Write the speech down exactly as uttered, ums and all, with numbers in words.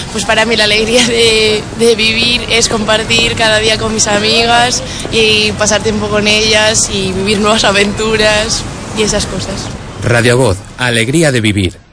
pues para mí la alegría de, de vivir es compartir cada día con mis amigas y pasar tiempo con ellas y vivir nuevas aventuras y esas cosas. Radio Voz, alegría de vivir.